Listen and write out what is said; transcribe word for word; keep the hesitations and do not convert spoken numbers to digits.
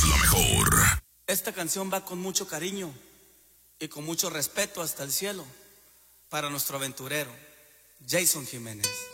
es la mejor. Esta canción va con mucho cariño y con mucho respeto hasta el cielo para nuestro aventurero, Jason Jiménez.